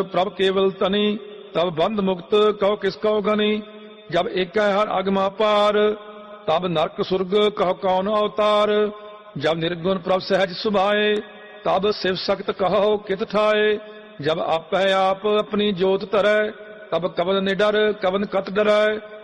प्रभ केवल तनी, तब बंध मुक्त कहो किसको गनी। जब एक हर आगमा पार, तब नरक सुर्ग कहो कौन अवतार। जब निर्गुण प्रभ सहज सुभाए, तब शिव सख्त कहो कित ठाए। जब आप अपनी जोत तरै, तब कवन निडर कवन कत डरै।